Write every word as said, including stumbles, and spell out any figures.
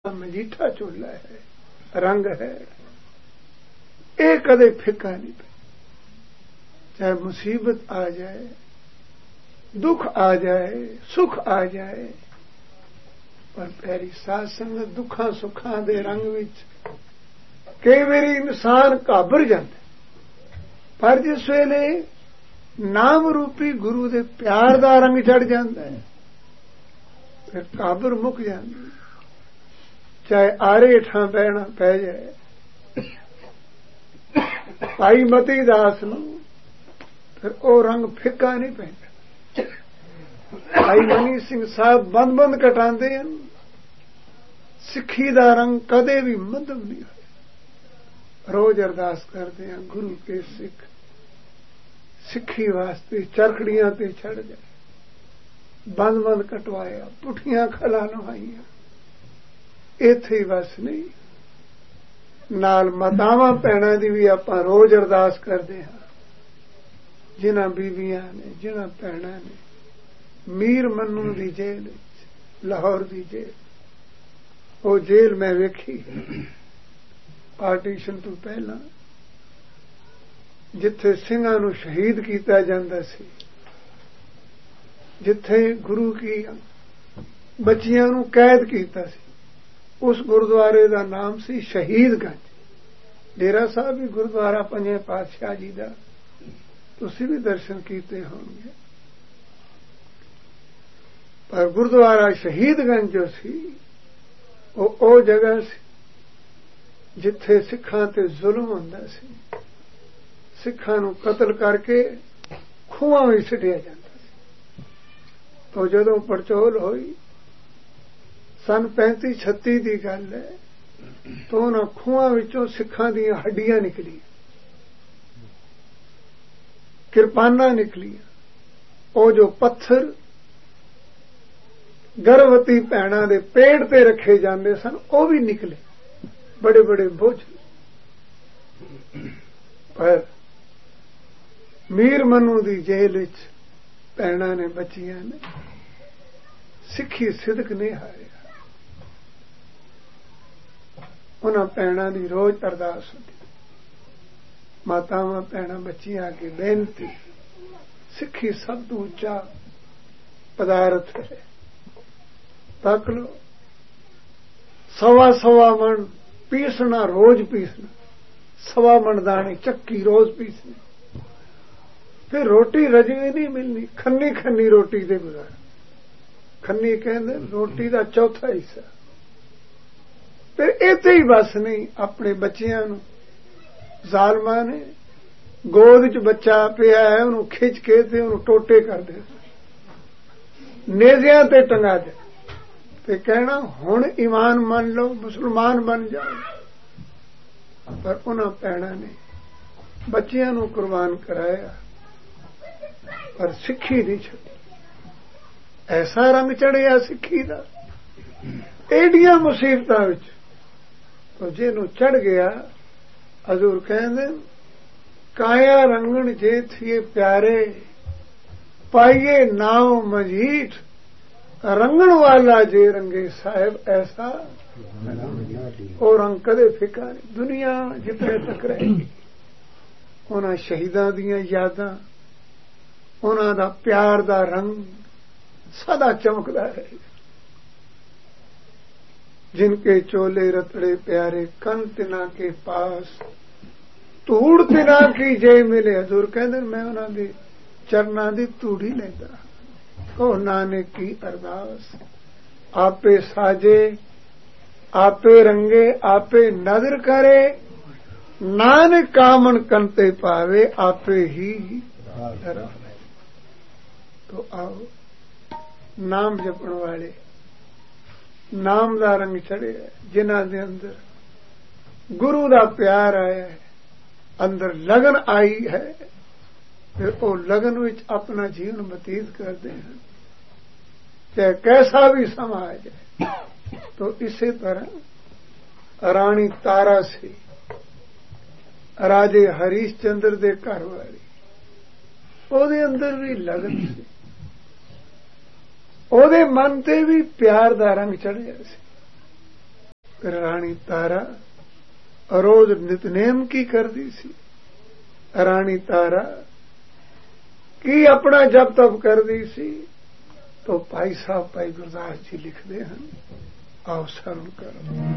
मजीठा चूल्हा है, रंग है, ये कदे फिका नहीं पे। चाहे मुसीबत आ जाए, दुख आ जाए, सुख आ जाए, पर प्यारी साध संगत दुखा सुखा दे रंग विच कई वारी इंसान घाबर जाता, पर जिस वेले नाम रूपी गुरु दे प्यार दा रंग चढ़ जाता है फिर घाबर मुक जाती। चाहे आरे हेठां बहना पै जाए भाई मती दास नूं, फिर ओ रंग फिका नहीं पैंदा। भाई मनी सिंह साहब बंद बंद कटांदे हैं, सिक्खी दा रंग कदे भी मध्यम नहीं होया। रोज अरदास करते हैं गुरु के सिख सिक्खी वास्ते चरखड़ियां ते चढ़ जाए, बंद बंद कटवाया, पुठियां खला नवाइया, इत्थे ही बस नहीं, नाल मातावां भैणां दी भी आपां रोज अरदास करते हैं। जिन्हां बीबियां ने, जिन्हां भैणां ने मीर मन्नू दी जेल लाहौर दी जेल, वो जेल मैं वेखी पार्टीशन तो पहला, जिथे सिंहां नूं शहीद कीता जांदा सी, जिथे गुरु की बच्चियां नूं कैद कीता सी, उस गुरुद्वारे का नाम सी शहीदगंज। डेरा साहब भी गुरुद्वारा पंजे पातशाह जी का तुसीं भी दर्शन कीते होंगे, पर गुरुद्वारा शहीदगंज जो सी वो ओ जगह सी जिथे सिखां ते जुल्म हुंदा सी, सिखां नूं कतल करके खूहां विच सिटिया जांदा सी। तो जदों पड़चोल होई सन पैंती छत्ती की गल है, तो उन्हां खूहां विचों सिखां दीयां हड्डियां निकली, किरपाना निकलियां, ओ जो पत्थर गर्भवती भैणां दे पेड़ ते रखे जांदे सन ओ भी निकले, बड़े बड़े बोझ। पर मीर मनु दी जेल विच भैणां ने, बच्चियां ने सिक्खी सिदक नहीं हारिया। उन्हां भैणां दी रोज अरदास होती, मातावां भैणां बच्चियां अगे बेनती, सिक्खी सब तो उच्चा पदार्थ है। तक लो सवा सवा मन पीसना, रोज पीसना, सवा मन दाने चक्की रोज पीसनी, फिर रोटी रजवी नहीं मिलनी, खन्नी खन्नी रोटी दे गुजारा। खन्नी कहंदे रोटी दा चौथा हिस्सा। फिर इत्थे ही बस नहीं, अपने बच्चियां नूं जालमां ने गोद च बच्चा पिया है उन्होंने खिंच के ते उन्होंने टोटे कर दे, नेज़ियां ते टंगा दे, ते कहना हुण ईमान मन लो, मुसलमान बन जाओ। पर उन्हां भैणां ने बच्चियां नूं कुर्बान कराया, पर सिक्खी नहीं छड्डी। ऐसा रंग चढ़िया सिक्खी दा एडियां मुसीबतां विच, तो जिन्हों चढ़ गया हजूर कहंदे काया रंगण जे थिए प्यारे, पाइए नाव मजीठ, रंगण वाला जे रंगे साहिब ऐसा, और रंग कदे फिका नहीं। दुनिया जितने तक रहेगी उन्हां शहीदां दियां यादां, उन्हां दा प्यार दा रंग सदा चमकदा रहेगा। जिनके चोले रतड़े प्यारे कन तिना के पास, धूड़ तिना की जे मिले। हजूर कहंदे मैं उन्हां दे चरनां दी धूड़ी लैंदा, ओ नानक की अरदास, आपे साजे आपे रंगे आपे नजर करे, नानक कामन कंते पावे आपे ही धरावे। तो आओ नाम जपण वाले, नाम दा रंग चढ़े, जिन्हां दे अंदर गुरु दा प्यार आया है, अंदर लगन आई है, फिर वो लगन विच अपना जीवन बतीत करते हैं, चाहे कैसा भी समा आ जाए। तो इसी तरह रानी तारा से राजे हरीशचंद्र दे घर वाली, ओदे अंदर भी लगन सी, ओदे मन ते भी प्यार दा रंग चढ़िया सी। फिर रानी तारा रोज नितनेम की कर दी सी। रानी तारा की अपना जब तब कर दी सी। तो भाई साहब भाई गुरदास जी लिखते हैं, आओ शरण करो।